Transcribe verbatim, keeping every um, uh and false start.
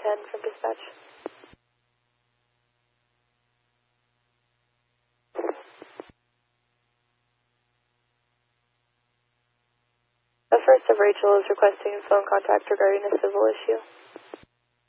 ten from dispatch. The first of Rachel is requesting phone contact regarding a civil issue.